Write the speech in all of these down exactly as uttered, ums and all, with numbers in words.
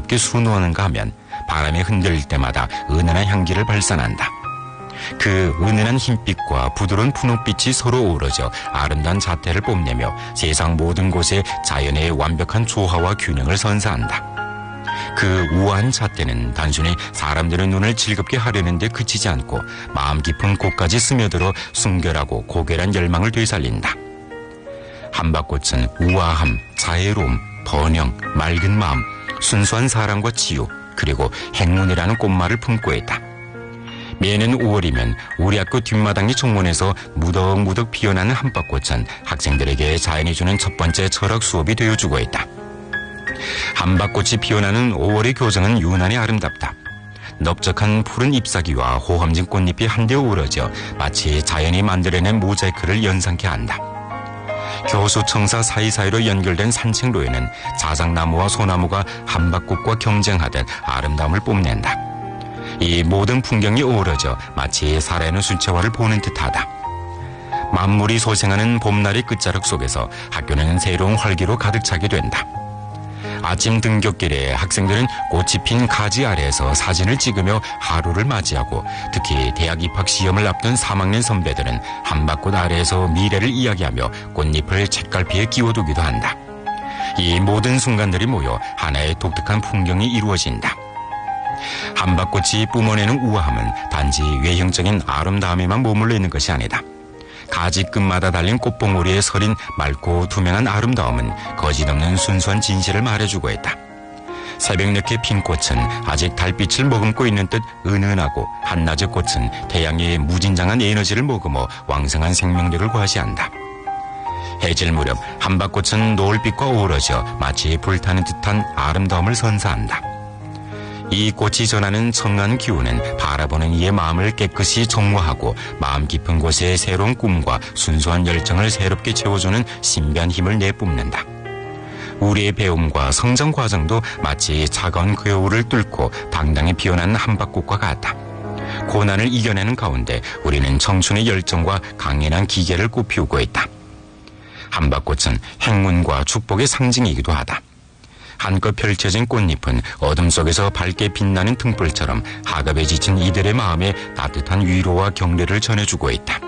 아름답게 수놓는가 하면 바람에 흔들릴 때마다 은은한 향기를 발산한다. 그 은은한 흰빛과 부드러운 분홍빛이 서로 어우러져 아름다운 자태를 뽐내며 세상 모든 곳에 자연의 완벽한 조화와 균형을 선사한다. 그 우아한 잣대는 단순히 사람들의 눈을 즐겁게 하려는 데 그치지 않고 마음 깊은 곳까지 스며들어 순결하고 고결한 열망을 되살린다. 함박꽃은 우아함, 자애로움, 번영, 맑은 마음, 순수한 사랑과 치유, 그리고 행운이라는 꽃말을 품고 있다. 매년 오월이면 우리 학교 뒷마당의 정원에서 무덕무덕 피어나는 함박꽃은 학생들에게 자연이 주는 첫 번째 철학 수업이 되어주고 있다. 함박꽃이 피어나는 오월의 교정은 유난히 아름답다. 넓적한 푸른 잎사귀와 호험진 꽃잎이 한데 어우러져 마치 자연이 만들어낸 모자이크를 연상케 한다. 교수 청사 사이사이로 연결된 산책로에는 자작나무와 소나무가 함박꽃과 경쟁하듯 아름다움을 뽐낸다. 이 모든 풍경이 어우러져 마치 살아있는 수채화를 보는 듯하다. 만물이 소생하는 봄날의 끝자락 속에서 학교는 새로운 활기로 가득 차게 된다. 아침 등굣길에 학생들은 꽃이 핀 가지 아래에서 사진을 찍으며 하루를 맞이하고, 특히 대학 입학 시험을 앞둔 삼 학년 선배들은 함박꽃 아래에서 미래를 이야기하며 꽃잎을 책갈피에 끼워두기도 한다. 이 모든 순간들이 모여 하나의 독특한 풍경이 이루어진다. 함박꽃이 뿜어내는 우아함은 단지 외형적인 아름다움에만 머물러 있는 것이 아니다. 가지 끝마다 달린 꽃봉오리에 서린 맑고 투명한 아름다움은 거짓없는 순수한 진실을 말해주고 있다. 새벽녘의 핀 꽃은 아직 달빛을 머금고 있는 듯 은은하고, 한낮의 꽃은 태양의 무진장한 에너지를 머금어 왕성한 생명력을 과시한다. 해질 무렵 함박꽃은 노을빛과 어우러져 마치 불타는 듯한 아름다움을 선사한다. 이 꽃이 전하는 청한 기운은 바라보는 이의 마음을 깨끗이 정화하고 마음 깊은 곳에 새로운 꿈과 순수한 열정을 새롭게 채워주는 신비한 힘을 내뿜는다. 우리의 배움과 성장 과정도 마치 차가운 겨울을 뚫고 당당히 피어난 함박꽃과 같다. 고난을 이겨내는 가운데 우리는 청춘의 열정과 강인한 기계를 꽃피우고 있다. 함박꽃은 행운과 축복의 상징이기도 하다. 한껏 펼쳐진 꽃잎은 어둠 속에서 밝게 빛나는 등불처럼 학업에 지친 이들의 마음에 따뜻한 위로와 격려를 전해주고 있다.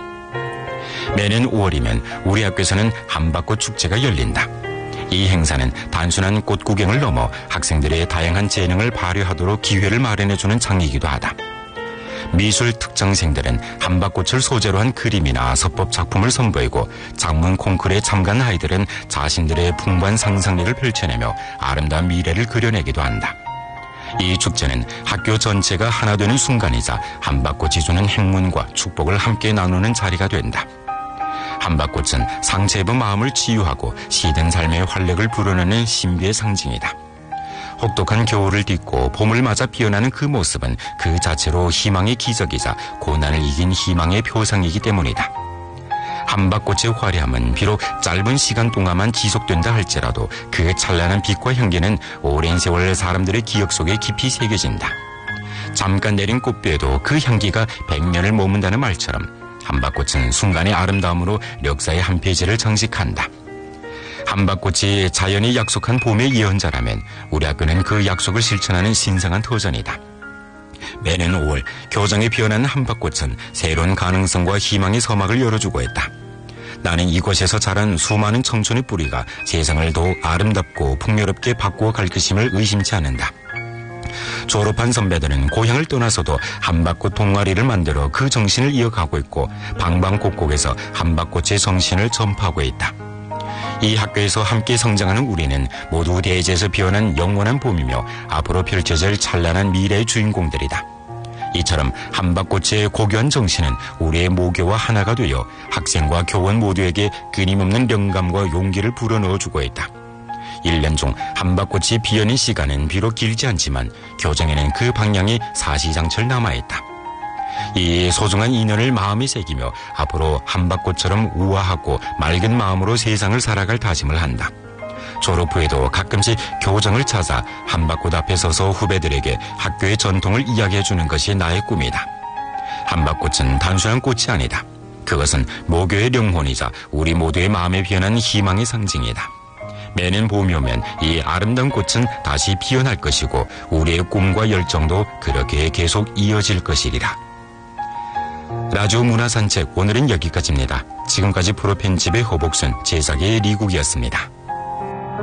매년 오월이면 우리 학교에서는 함박꽃 축제가 열린다. 이 행사는 단순한 꽃 구경을 넘어 학생들의 다양한 재능을 발휘하도록 기회를 마련해주는 장이기도 하다. 미술 특정생들은 함박꽃을 소재로 한 그림이나 서법 작품을 선보이고, 작문 콩쿠르에 참가한 아이들은 자신들의 풍부한 상상력을 펼쳐내며 아름다운 미래를 그려내기도 한다. 이 축제는 학교 전체가 하나 되는 순간이자 함박꽃이 주는 행운과 축복을 함께 나누는 자리가 된다. 함박꽃은 상처 입은 마음을 치유하고 시든 삶의 활력을 불어넣는 신비의 상징이다. 혹독한 겨울을 딛고 봄을 맞아 피어나는 그 모습은 그 자체로 희망의 기적이자 고난을 이긴 희망의 표상이기 때문이다. 함박꽃의 화려함은 비록 짧은 시간 동안만 지속된다 할지라도 그 찬란한 빛과 향기는 오랜 세월 사람들의 기억 속에 깊이 새겨진다. 잠깐 내린 꽃비에도 그 향기가 백년을 머문다는 말처럼 함박꽃은 순간의 아름다움으로 역사의 한 페이지를 장식한다. 함박꽃이 자연이 약속한 봄의 예언자라면 우리 학교는 그 약속을 실천하는 신성한 터전이다. 매년 오월 교정에 피어나는 함박꽃은 새로운 가능성과 희망의 서막을 열어주고 있다. 나는 이곳에서 자란 수많은 청춘의 뿌리가 세상을 더욱 아름답고 풍요롭게 바꾸어 갈 것임을 의심치 않는다. 졸업한 선배들은 고향을 떠나서도 함박꽃 동아리를 만들어 그 정신을 이어가고 있고, 방방곡곡에서 함박꽃의 정신을 전파하고 있다. 이 학교에서 함께 성장하는 우리는 모두 대지에서 피어난 영원한 봄이며 앞으로 펼쳐질 찬란한 미래의 주인공들이다. 이처럼 함박꽃의 고귀한 정신은 우리의 모교와 하나가 되어 학생과 교원 모두에게 끊임없는 영감과 용기를 불어넣어주고 있다. 일 년 중 함박꽃이 피어는 시간은 비록 길지 않지만 교정에는 그 방향이 사시장철 남아있다. 이 소중한 인연을 마음에 새기며 앞으로 함박꽃처럼 우아하고 맑은 마음으로 세상을 살아갈 다짐을 한다. 졸업 후에도 가끔씩 교정을 찾아 함박꽃 앞에 서서 후배들에게 학교의 전통을 이야기해주는 것이 나의 꿈이다. 함박꽃은 단순한 꽃이 아니다. 그것은 모교의 영혼이자 우리 모두의 마음에 피어난 희망의 상징이다. 매년 봄이 오면 이 아름다운 꽃은 다시 피어날 것이고 우리의 꿈과 열정도 그렇게 계속 이어질 것이리라. 라디오 문화산책 오늘은 여기까지입니다. 지금까지 프로 편집의 허복순, 제작의 리국이었습니다.